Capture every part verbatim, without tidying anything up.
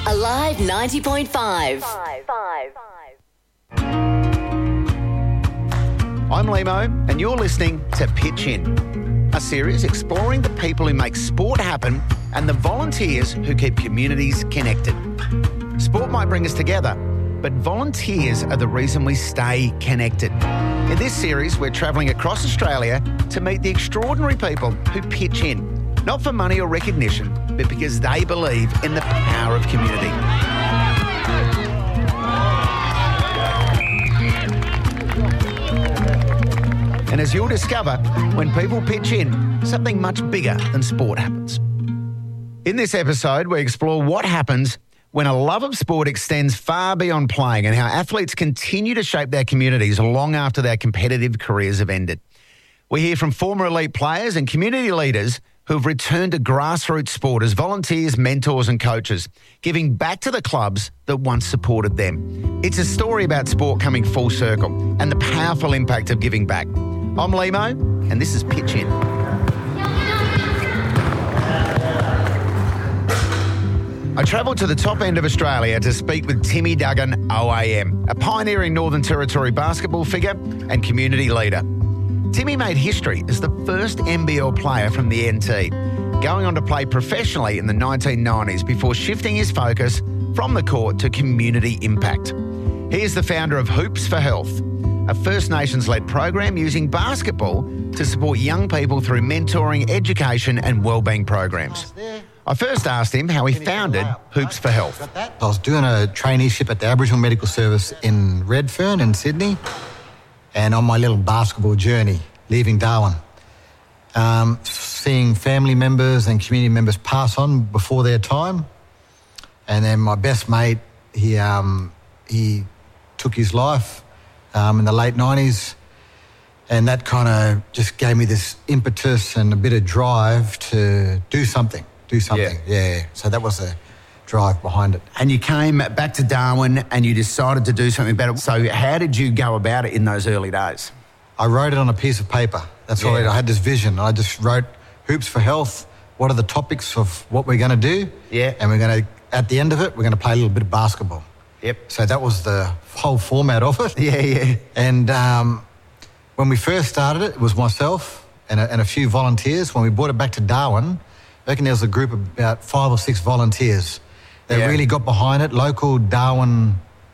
Alive ninety point five. I'm Limo, and you're listening to Pitch In, a series exploring the people who make sport happen and the volunteers who keep communities connected. Sport might bring us together, but volunteers are the reason we stay connected. In this series, we're travelling across Australia to meet the extraordinary people who pitch in, not for money or recognition, but because they believe in the power of community. And as you'll discover, when people pitch in, something much bigger than sport happens. In this episode, we explore what happens when a love of sport extends far beyond playing and how athletes continue to shape their communities long after their competitive careers have ended. We hear from former elite players and community leaders who have returned to grassroots sport as volunteers, mentors and coaches, giving back to the clubs that once supported them. It's a story about sport coming full circle and the powerful impact of giving back. I'm Limo, and this is Pitch In. I travelled to the top end of Australia to speak with Timmy Duggan, O A M, a pioneering Northern Territory basketball figure and community leader. Timmy made history as the first N B L player from the N T, going on to play professionally in the nineteen nineties before shifting his focus from the court to community impact. He is the founder of Hoops for Health, a First Nations-led program using basketball to support young people through mentoring, education and wellbeing programs. I first asked him how he founded Hoops for Health. I was doing a traineeship at the Aboriginal Medical Service in Redfern in Sydney, and on my little basketball journey, leaving Darwin, um, seeing family members and community members pass on before their time. And then my best mate, he um, he took his life um, in the late nineties, and that kind of just gave me this impetus and a bit of drive to do something, do something. Yeah. yeah. So that was the drive behind it. And you came back to Darwin and you decided to do something better. So how did you go about it in those early days? I wrote it on a piece of paper. That's all. Yeah. I had this vision. I just wrote Hoops for Health. What are the topics of what we're going to do? Yeah. And we're going to, at the end of it, we're going to play a little bit of basketball. Yep. So that was the whole format of it. Yeah, yeah. And um, when we first started it, it was myself and a, and a few volunteers. When we brought it back to Darwin, I reckon there was a group of about five or six volunteers that yeah. really got behind it, local Darwin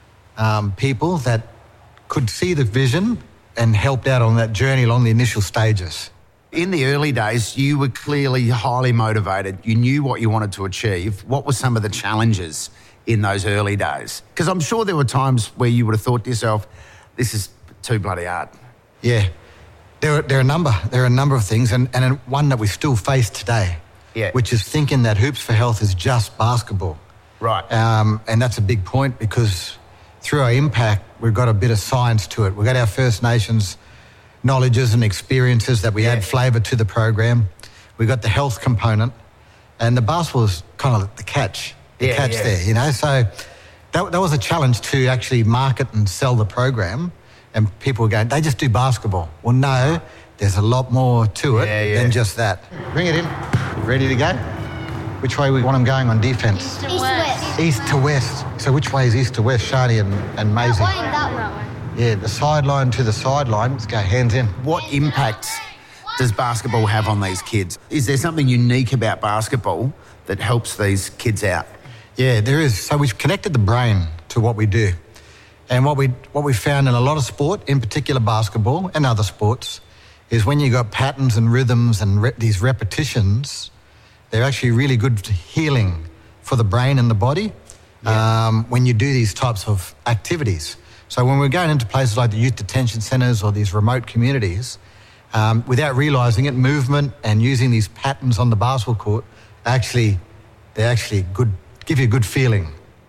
um, people that could see the vision and helped out on that journey along the initial stages. In the early days, you were clearly highly motivated. You knew what you wanted to achieve. What were some of the challenges in those early days? Because I'm sure there were times where you would have thought to yourself, this is too bloody hard. Yeah. There are, there are a number. There are a number of things, and, and one that we still face today, yeah. which is thinking that Hoops for Health is just basketball. Right. Um, and that's a big point because through our impact, we've got a bit of science to it. We've got our First Nations knowledges and experiences that we yeah. add flavour to the program. We've got the health component, and the basketball is kind of the catch. The yeah, catch yeah. there, you know. So that, that was a challenge to actually market and sell the program. And people were going, they just do basketball. Well, no, there's a lot more to it yeah, yeah. than just that. Bring it in. Ready to go? Which way we want them going on defence? East to west. East to west. So which way is east to west, Shani and, and Maisie? That way and that way. Yeah, the sideline to the sideline. Let's go hands in. What impact does basketball have on these kids? Is there something unique about basketball that helps these kids out? Yeah, there is. So we've connected the brain to what we do. And what we what we found in a lot of sport, in particular basketball and other sports, is when you got patterns and rhythms and re- these repetitions, they're actually really good healing for the brain and the body yeah. um, when you do these types of activities. So when we're going into places like the youth detention centres or these remote communities, um, without realising it, movement and using these patterns on the basketball court, actually, they're actually good, give you a good feeling.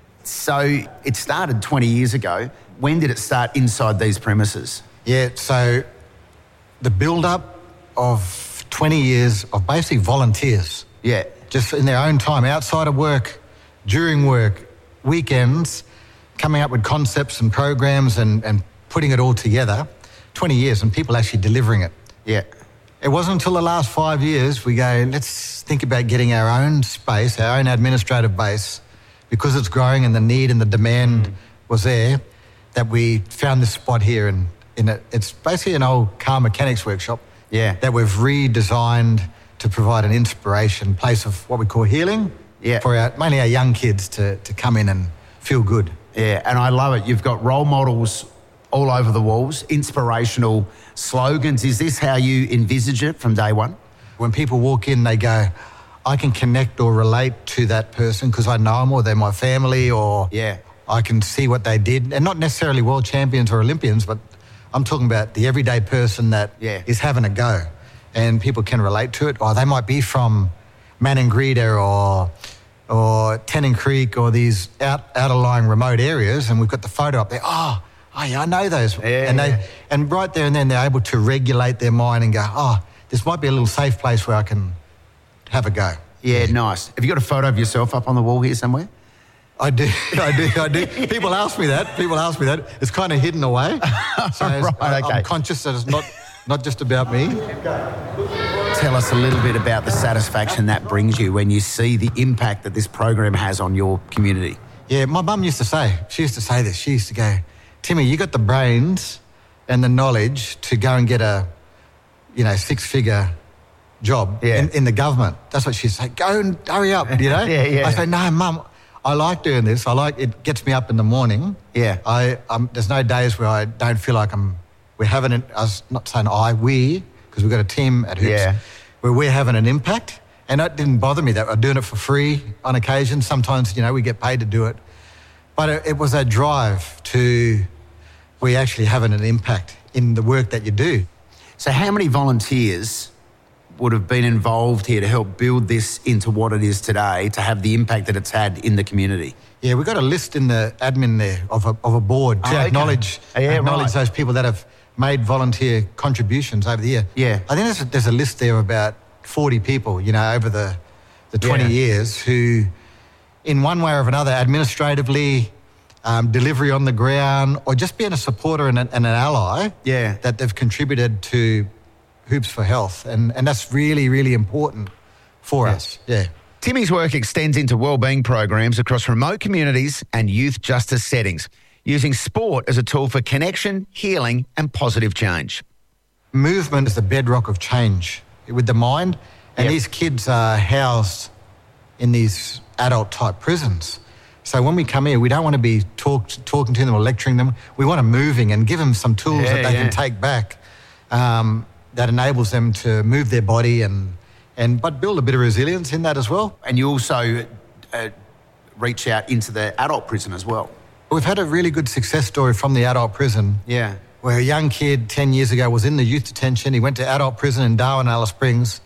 So it started twenty years ago. When did it start inside these premises? Yeah, so the build-up of twenty years of basically volunteers. Yeah. Just in their own time, outside of work, during work, weekends, coming up with concepts and programs and, and putting it all together. twenty years and people actually delivering it. Yeah. It wasn't until the last five years we go, let's think about getting our own space, our own administrative base, because it's growing and the need and the demand mm. was there, that we found this spot here. And in a, it's basically an old car mechanics workshop yeah. that we've redesigned to provide an inspiration, place of what we call healing yeah. for our, mainly our young kids to, to come in and feel good. Yeah, and I love it. You've got role models all over the walls, inspirational slogans. Is this how you envisage it from day one? When people walk in, they go, I can connect or relate to that person because I know them or they're my family, or yeah. I can see what they did. And not necessarily world champions or Olympians, but I'm talking about the everyday person that yeah. is having a go. And people can relate to it. Or they might be from Maningrida or or Tennant Creek or these out, out-of-lying remote areas, and we've got the photo up there. Oh, oh yeah, I know those. Yeah, and they yeah. and right there and then they're able to regulate their mind and go, oh, this might be a little safe place where I can have a go. Yeah, nice. Have you got a photo of yourself up on the wall here somewhere? I do, I do, I do. People ask me that. People ask me that. It's kind of hidden away. So right, I, okay. I'm conscious that it's not, not just about me. Tell us a little bit about the satisfaction that brings you when you see the impact that this program has on your community. Yeah, my mum used to say, she used to say this. She used to go, Timmy, you got the brains and the knowledge to go and get a, you know, six-figure job yeah. in, in the government. That's what she'd say. Go and hurry up, you know? yeah, yeah. I say, no, Mum, I like doing this. I like, it gets me up in the morning. Yeah. I, um, there's no days where I don't feel like I'm, we're having it, I was not saying I, we, because we've got a team at Hoops, yeah. where we're having an impact. And that didn't bother me, that I'm doing it for free on occasion. Sometimes, you know, we get paid to do it. But it, it was a drive to, we actually having an impact in the work that you do. So how many volunteers would have been involved here to help build this into what it is today, to have the impact that it's had in the community? Yeah, we've got a list in the admin there of a, of a board to oh, okay. acknowledge, oh, yeah, acknowledge right. those people that have made volunteer contributions over the year. Yeah. I think there's a, there's a list there of about forty people, you know, over the, the twenty yeah. years who, in one way or another, administratively, um, delivery on the ground, or just being a supporter and, a, and an ally, yeah. that they've contributed to Hoops for Health. And, and that's really, really important for yes. us. Yeah. Timmy's work extends into wellbeing programs across remote communities and youth justice settings, using sport as a tool for connection, healing and positive change. Movement is the bedrock of change with the mind, and yep. these kids are housed in these adult-type prisons. So when we come here, we don't want to be talk, talking to them or lecturing them. We want them moving and give them some tools yeah, that they yeah. can take back um, that enables them to move their body and, and but build a bit of resilience in that as well. And you also uh, reach out into the adult prison as well. We've had a really good success story from the adult prison. Yeah. Where a young kid ten years ago was in the youth detention. He went to adult prison in Darwin, Alice Springs.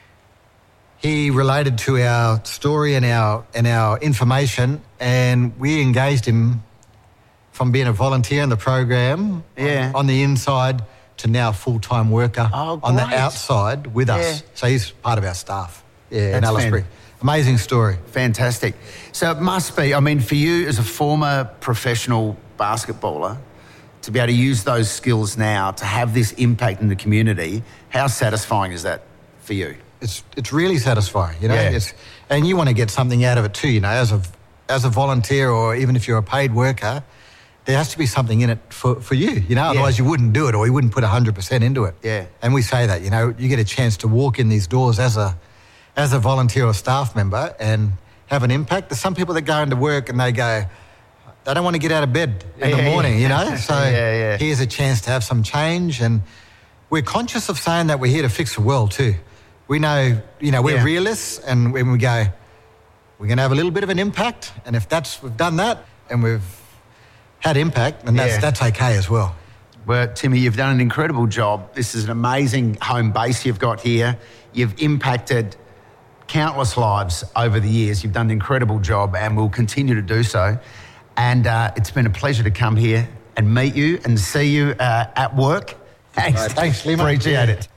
He related to our story and our and our information, and we engaged him from being a volunteer in the program yeah. on, on the inside to now a full-time worker oh, on the outside with yeah. us. So he's part of our staff. Yeah, That's in Alice fan- Springs. Amazing story. Fantastic. So it must be, I mean, for you as a former professional basketballer, to be able to use those skills now to have this impact in the community, how satisfying is that for you? It's it's really satisfying, you know. Yeah. It's, and you want to get something out of it too, you know. As a as a volunteer, or even if you're a paid worker, there has to be something in it for, for you, you know. Otherwise, yeah. you wouldn't do it, or you wouldn't put one hundred percent into it. Yeah. And we say that, you know, you get a chance to walk in these doors as a as a volunteer or staff member and have an impact. There's some people that go into work and they go, they don't want to get out of bed in yeah, the morning, yeah. you know. So yeah, yeah. here's a chance to have some change, and we're conscious of saying that we're here to fix the world too. We know, you know, we're yeah. realists, and when we go, we're going to have a little bit of an impact, and if that's we've done that and we've had impact, then that's yeah. that's okay as well. Well, Timmy, you've done an incredible job. This is an amazing home base you've got here. You've impacted countless lives over the years. You've done an incredible job and will continue to do so. And uh, it's been a pleasure to come here and meet you and see you uh, at work. Thanks. Right, thanks, Lima. Appreciate Yeah. it.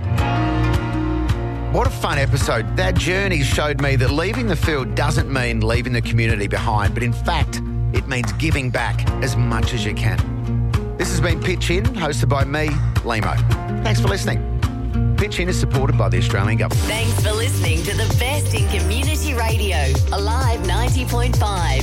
What a fun episode. That journey showed me that leaving the field doesn't mean leaving the community behind, but in fact, it means giving back as much as you can. This has been Pitch In, hosted by me, Limo. Thanks for listening. Pitch In is supported by the Australian Government. Thanks for listening to the best in community radio. Alive ninety point five.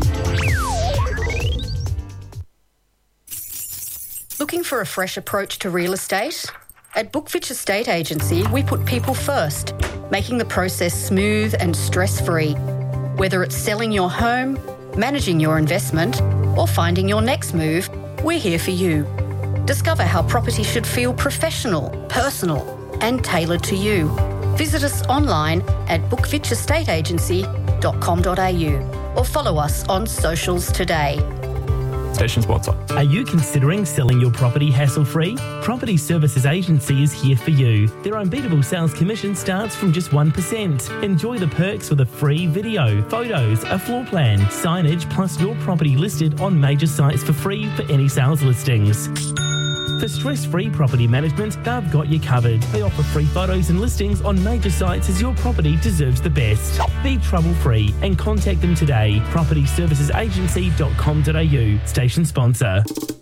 Looking for a fresh approach to real estate? At Bookfitch Estate Agency, we put people first, making the process smooth and stress-free. Whether it's selling your home, managing your investment, or finding your next move, we're here for you. Discover how property should feel professional, personal, and tailored to you. Visit us online at bookfitch estate agency dot com dot a u or follow us on socials today. Station sponsor. Are you considering selling your property hassle-free? Property Services Agency is here for you. Their unbeatable sales commission starts from just one percent. Enjoy the perks with a free video, photos, a floor plan, signage, plus your property listed on major sites for free for any sales listings. For stress-free property management, they've got you covered. They offer free photos and listings on major sites as your property deserves the best. Be trouble-free and contact them today. property services agency dot com dot a u, station sponsor.